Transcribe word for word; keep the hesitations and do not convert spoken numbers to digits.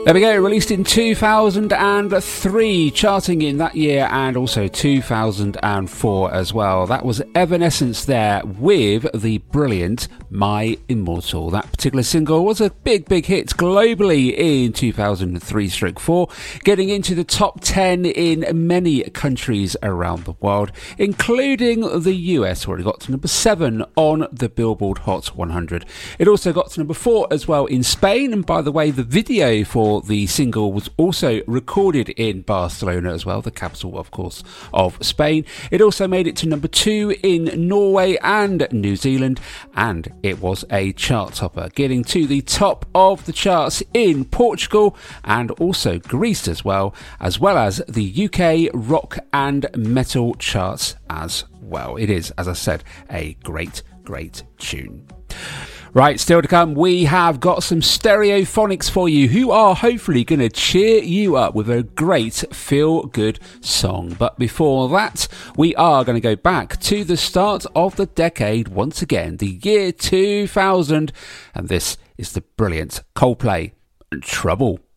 There we go, released in two thousand three, charting in that year and also two thousand four as well. That was Evanescence there with the brilliant My Immortal. That particular single was a big, big hit globally in two thousand three four, getting into the top ten in many countries around the world, including the U S, where it got to number seven on the Billboard Hot one hundred. It also got to number four as well in Spain, and by the way, the video for the single was also recorded in Barcelona as well, the capital, of course, of Spain. It also made it to number two in Norway and New Zealand, and it was a chart topper, getting to the top of the charts in Portugal and also Greece as well, as well as the U K rock and metal charts as well. It is, as I said, a great, great tune. Right, still to come, we have got some Stereophonics for you, who are hopefully going to cheer you up with a great feel-good song. But before that, we are going to go back to the start of the decade once again, the year two thousand, and this is the brilliant Coldplay and Trouble.